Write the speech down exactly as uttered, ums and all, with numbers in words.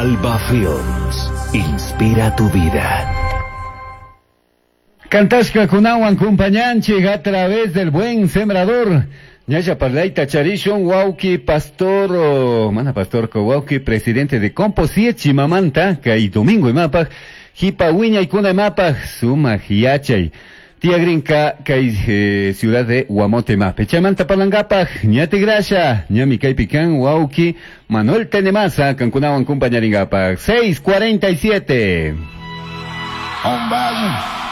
Alba Films, inspira tu vida. Cantashka kunawan kumpanyanchik a través del buen sembrador. Ñalla parlaita charishon wauki pastor, oh, mana pastor ko wauki presidente de Composiet Chimamanta, kay domingo imapaj, hipa wiña y kuna imapaj, suma hiachay. Tía Grinca, kay eh, ciudad de Huamote mape. Chamanta palangapaj, ñate grasha, ñami kay pican wauki, Manuel Tenemasa, cancunawan kumpañaringapaj. seis cuarenta y siete. Hombre.